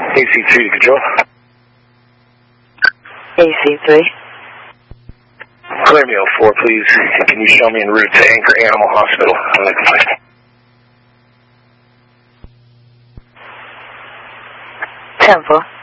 AC3 to control. AC3. Clear me 04, please. Can you show me en route to Anchor Animal Hospital? I'm looking for it. 10-4.